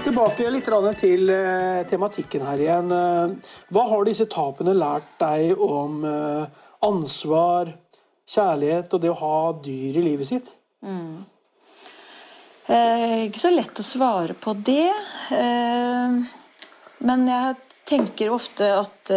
tilbake litt til tematikken her igjen. Hva har disse tapene lært deg om ansvar, kjærlighet og det å ha dyr i livet sitt? Ikke så lett å svare på det. Men jeg tenker ofte at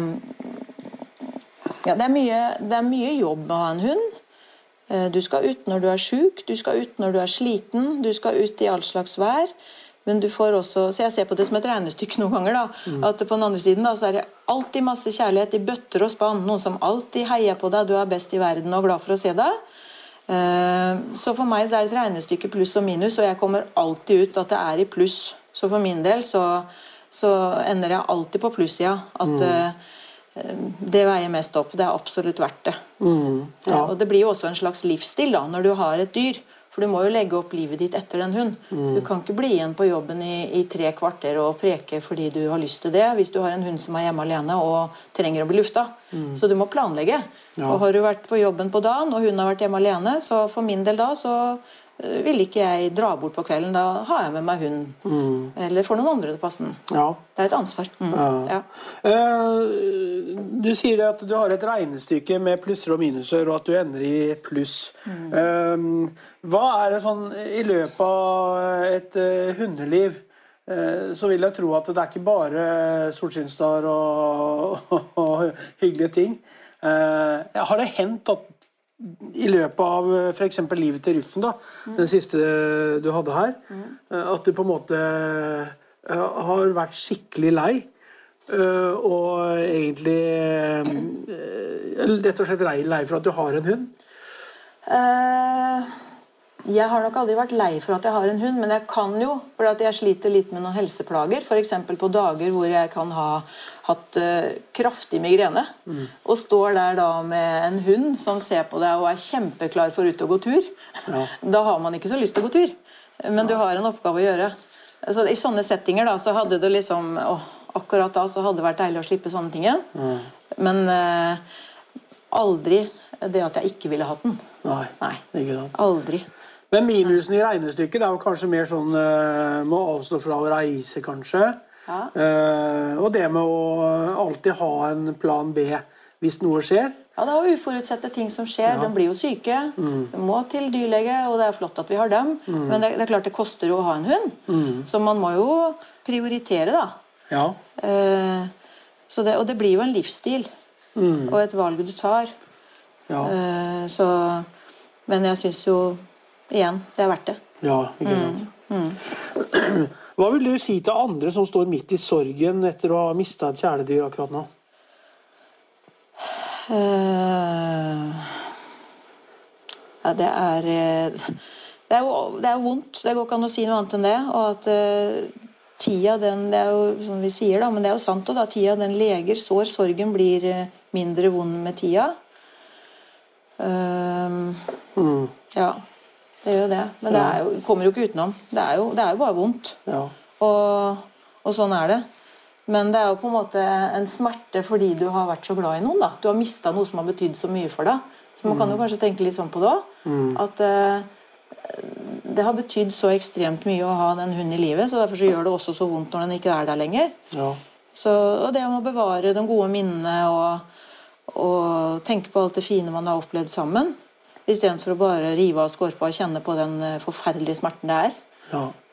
det er mye jobb å ha en hund. Du skal ut når du er syk, du skal ut når du er sliten, du skal ut i all slags vær. Men du får også, så jeg ser på det som et regnestykke noen ganger da, at på den andre siden da, så er det alltid masse kjærlighet i bøtter og spann, noen som alltid heier på deg, du er best i verden og glad for å se deg. Så for meg det er et regnestykke pluss og minus, og jeg kommer alltid ut at det er i pluss. Så for min del så ender jeg alltid på plussida, at det veier mest opp, det er absolutt verdt det. Ja. Og det blir jo også en slags livsstil da, når du har et dyr. For du må jo legge opp livet ditt etter den hund. Du kan ikke bli igjen på jobben i 3 kvarter og preke fordi du har lyst til det, hvis du har en hund som er hjemme alene og trenger å bli lufta. Så du må planlegge. Ja. Og har du vært på jobben på dagen, og hun har vært hjemme alene, så for min del da, så vil ikke jeg dra bort på kvelden. Da har jeg med meg hund. Eller får noen andre til passen. Ja. Det er et ansvar. Ja. Du sier at du har et regnestykke med plusser og minuser, og at du ender i pluss. Hva er det sånn i løpet av et hundeliv? Så vil jeg tro at det er ikke bare solskinnsdager og hyggelige ting. Har det hendt at i løpet av for eksempel livet til Ruffen da, den siste du hadde her, at du på en måte har vært skikkelig lei, og egentlig rett og slett lei for at du har en hund? Jeg har nok aldri vært lei for at jeg har en hund, men jeg kan jo, for at jeg sliter litt med noen helseplager, for eksempel på dager hvor jeg kan ha hatt kraftig migrene, og står der da med en hund som ser på deg og er kjempeklar for ut å gå tur. Ja. Da har man ikke så lyst til å gå tur, men du har en oppgave å gjøre. Så i sånne settinger da, så hadde det liksom, akkurat da så hadde det vært deilig å slippe sånne ting igjen, men aldri det at jeg ikke ville hatt den. Nei, ikke sant. Aldri. Men minusen i regnestykket, det er jo kanskje mer sånn, må avstå fra å reise kanskje, og det med å alltid ha en plan B hvis noe skjer. Ja, det er jo uforutsette ting som skjer, de blir jo syke, de må til dyrlege, og det er flott at vi har dem, men det er klart det koster jo å ha en hund, så man må jo prioritere da. Ja. Og det blir jo en livsstil, og et valg du tar. Ja. Men jeg synes jo, igjen, det er verdt det. Ja, ikke sant. Hva vil du si til andre som står midt i sorgen etter å ha mistet et kjæledyr akkurat nå? Ja, det er jo vondt. Det går ikke an å si noe annet enn det. Og at tida, det er jo som vi sier da, men det er jo sant da, tida den leger sår, sorgen blir mindre vond med tida. Ja, det gjør det. Men det kommer jo ikke utenom. Det er jo bare vondt. Ja. Og sånn er det. Men det er jo på en måte en smerte fordi du har vært så glad i noen da. Du har mistet noe som har betydd så mye for deg. Så man kan jo kanskje tenke litt sånn på det også. At det har betydd så ekstremt mye å ha den hunden i livet, så derfor så gjør det også så vondt når den ikke er der lenger. Ja. Og det om å bevare de gode minnene og tenke på alt det fine man har opplevd sammen, i stedet for å bare rive av skorpa og kjenne på den forferdelige smerten det er. Ja.